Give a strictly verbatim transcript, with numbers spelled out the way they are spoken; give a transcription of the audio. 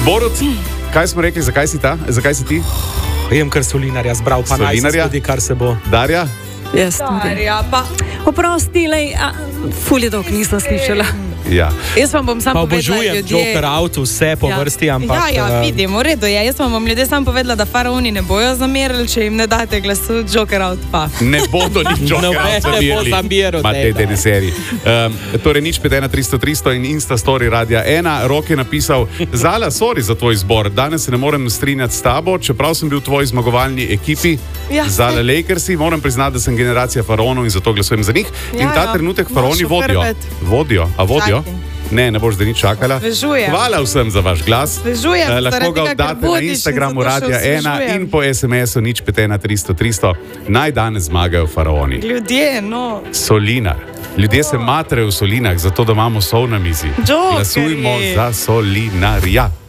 Borut, kaj smo rekli, zakaj si ta? Zakaj si ti? Jem kar Solinarja zbral, pa naj se zgodi, kar se bo. Darja? Jaz Darja, pa... Oprosti, lej, fulje dolg nisem slišala. Ja. Jaz vam bom sam pa povedala, obožujem ljudje... Joker out, vse po ja. vrsti, ampak... Ja, ja, vidim, v redu je. Jaz vam bom ljudje sam povedala, da faraoni ne bojo zamerili, če jim ne date glasu Joker out pa. Ne bodo nič Joker out zamerili. Ma te dene seriji. Um, torej, nič pet ena tristo tristo in Insta Story Radia ena. Rok je napisal, Zala, sorry za tvoj izbor. Danes se ne morem strinjati s tabo, čeprav sem bil v tvoji zmagovalni ekipi. Ja. Zala Lakersi, moram priznati, da sem generacija faraonov in zato glasujem za njih. Ja, in ta ja. trenutek faraoni vodijo. Vodijo, a vodijo? Čakaj. Ne, ne boš zdaj nič čakala. Svežujem. Hvala vsem za vaš glas. Svežujem, eh, lahko ga oddate na Instagramu Radia ena in po es em esu nič pet ena tristo tristo. Naj danes zmagajo faraoni. Ljudje, no. Solinar. Ljudje oh. se matrejo v solinah, zato da imamo sol na mizi. Jokerji. Glasujmo za Solinarja.